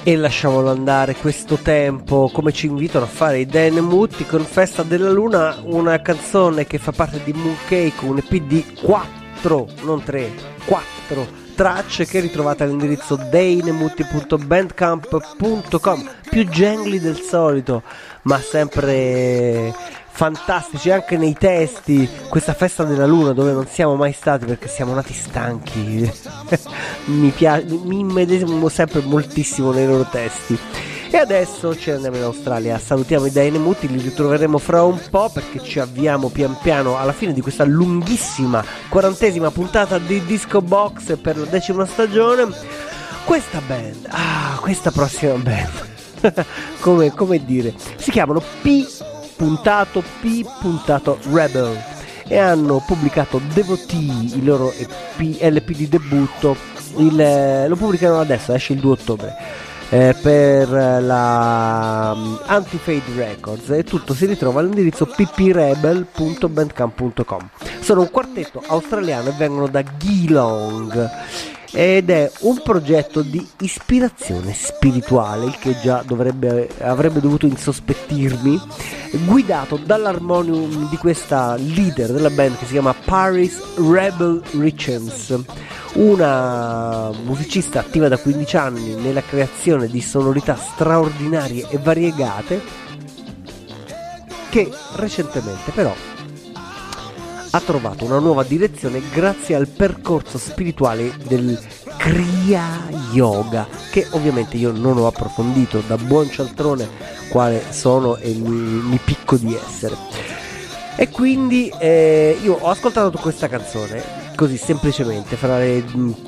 E lasciamolo andare questo tempo, come ci invitano a fare i Dynamuti con Festa della Luna, una canzone che fa parte di Mooncake, un EP di 4, non 3, 4 tracce che ritrovate all'indirizzo dynamuti.bandcamp.com, più jangly del solito, ma sempre fantastici anche nei testi. Questa Festa della Luna dove non siamo mai stati perché siamo nati stanchi mi piace, mi immedesimo sempre moltissimo nei loro testi. E adesso ci andiamo in Australia, salutiamo i Dynamuti, li ritroveremo fra un po' perché ci avviamo pian piano alla fine di questa lunghissima 40ª puntata di Disco Box per la 10ª stagione. Questa band, questa prossima band come dire, si chiamano P.Rebel e hanno pubblicato Devotee, il loro LP di debutto, lo pubblicano adesso, esce il 2 ottobre per la Anti-Fade Records, e tutto si ritrova all'indirizzo pprebel.bandcamp.com. Sono un quartetto australiano e vengono da Geelong ed è un progetto di ispirazione spirituale, il che già avrebbe dovuto insospettirmi, guidato dall'armonium di questa leader della band che si chiama Paris Rebel Richens, una musicista attiva da 15 anni nella creazione di sonorità straordinarie e variegate, che recentemente però ha trovato una nuova direzione grazie al percorso spirituale del Kriya Yoga, che ovviamente io non ho approfondito da buon cialtrone quale sono e mi picco di essere. E quindi io ho ascoltato questa canzone così semplicemente fra le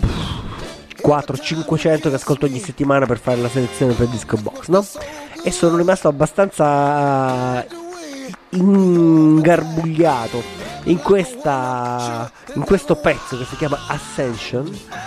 400-500 che ascolto ogni settimana per fare la selezione per Disco Box, no? E sono rimasto abbastanza ingarbugliato in questo pezzo che si chiama Ascension,